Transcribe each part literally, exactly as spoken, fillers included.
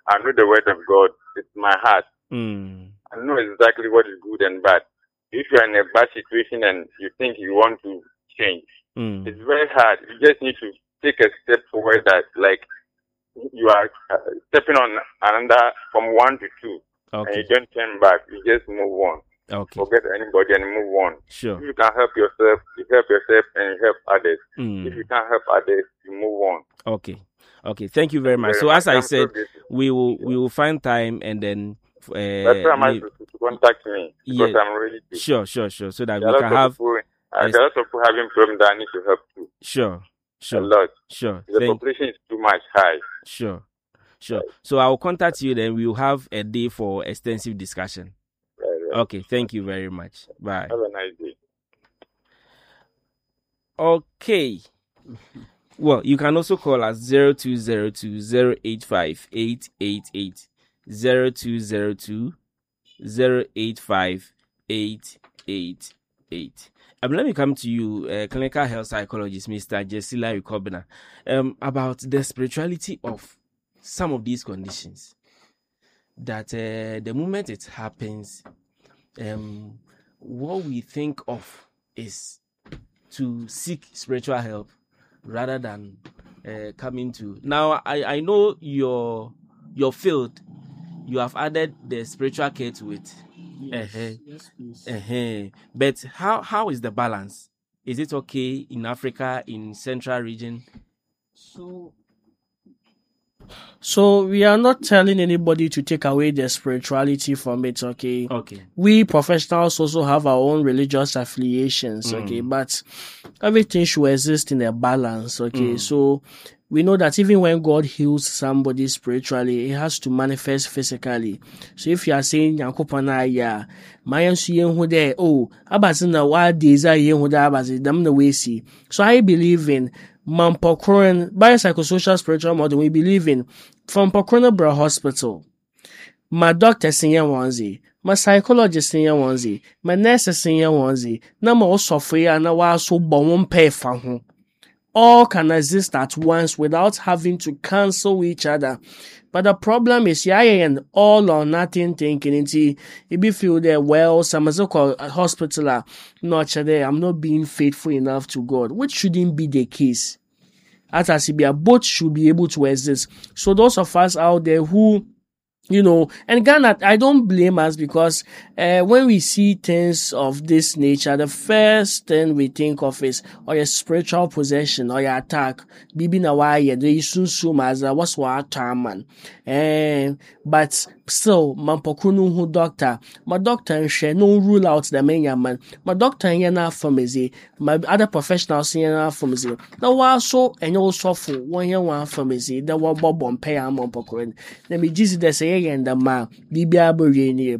I know the word of God. It's my heart. Mm. I know exactly what is good and bad. If you are in a bad situation and you think you want to change, Mm. it's very hard. You just need to take a step forward that, like, you are uh, stepping on another from one to two, Okay. and you don't turn back. You just move on. Okay. Forget anybody and move on. Sure. If you can help yourself, you help yourself and you help others. Mm. If you can't help others, you move on. Okay. Okay. Thank you very Thank you much. very So much. as I I'm said, so grateful. we will we will find time and then uh, That's why I'm may- asking you to contact me, because yeah, I'm ready to. sure, sure, sure. So that There we are can lots of have people, uh, a- there are lots of people having problems that I need to help too. sure, A sure, lot. sure. The Thank population is too much high. sure, sure. So I will contact you. Then we will have a day for extensive discussion. Right, right. Okay. Thank you very much. Bye. Have a nice day. Okay. Well, you can also call us zero two zero two zero eight five eight eight eight zero two zero two zero eight five eight eight eight. Um, let me come to you, uh, clinical health psychologist Mister Jesse Larry Kobina, um, about the spirituality of some of these conditions. That uh, the moment it happens, um, what we think of is to seek spiritual help rather than uh, coming to. Now, I, I know your your field, you have added the spiritual care to it. Yes, Uh-huh. yes, please. Uh-huh. But how how is the balance? Is it okay in Africa, in Central region? So, so we are not telling anybody to take away their spirituality from it, okay? Okay. We professionals also have our own religious affiliations, Mm. okay? But everything should exist in a balance, okay? Mm. So we know that even when God heals somebody spiritually, it has to manifest physically. So if you are saying, Yankopana, yeah, my who there, oh, abazina, what days are you, who there, abazin, the way see. So I believe in Mampokoran, biopsychosocial spiritual model, we believe in from Pokorno Bra Hospital. My doctor senior onesie, my psychologist senior onesie, my nurse senior onesie, na ma osofre na wa so bon pay fa ho. All can exist at once without having to cancel each other. But the problem is, yeah, and all or nothing thinking. It be feel there, well, some hospital, not there, I'm not being faithful enough to God, which shouldn't be the case. As I see, both should be able to exist. So those of us out there who, you know, and Ghana, I don't blame us because uh, when we see things of this nature, the first thing we think of is or your spiritual possession or your attack. Bibi na wa ye de soon soon as what's what time man. And but still, man pokunu who doctor, my doctor and share no rule out the main man. My doctor and yana pharmacy, my other professionals yana pharmacy. Now was so and also for one year one pharmacy that was bob on pay am on pokurin. Let me just say and the man Bibi abori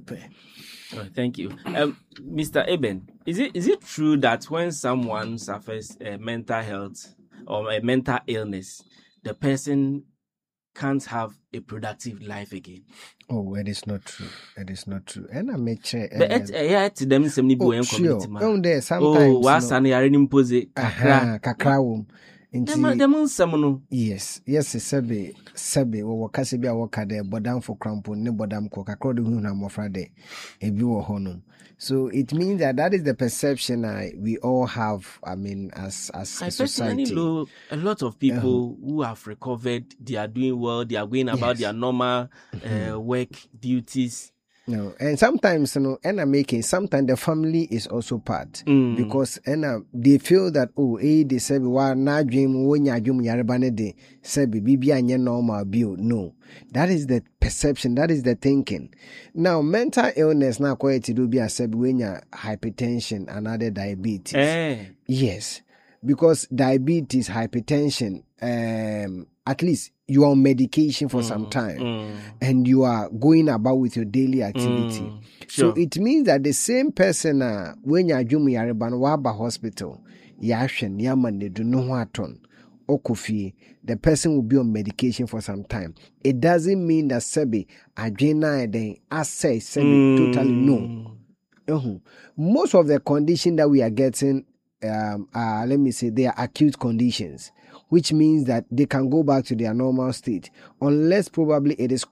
Oh, thank you. Um, Mister Eben, is it is it true that when someone suffers a mental health or a mental illness, the person can't have a productive life again? Oh, it is not true. It is not true. And I make sure. But it yeah, to them some Oh, people sure. man. Oh, there Oh, sometimes. what's an iron pose? Aha, kakra wom. Them them some no. Yes, yes, sebe sebe wo wakase bi a waka de bodam for crampo ne bodam ko kakra de hu na mofra de ebi wo hono. So it means that that is the perception uh, we all have. I mean, as as I a personally society. know a lot of people uh-huh. who have recovered. They are doing well. They are going about yes. their normal uh, work duties. No, and sometimes you know, and I'm making sometimes the family is also part mm. because and uh, they feel that oh, eh, they say wa na dream when ya dream yarabane de say bibi anye normal build. No, that is the perception. That is the thinking. Now, mental illness now quite to do be a said when ya hypertension and other diabetes. Eh. Yes, because diabetes, hypertension, um, at least you are on medication for mm, some time mm. and you are going about with your daily activity. Mm, sure. So it means that the same person, uh, when you are doing Yareban hospital, Yashen, Yaman, they do no waton, Okofi, the person will be on medication for some time. It doesn't mean that Sebi, Adrena, then I say Sebi, mm. totally no. Uh-huh. Most of the condition that we are getting, um, uh, let me say, they are acute conditions, which means that they can go back to their normal state, unless probably it is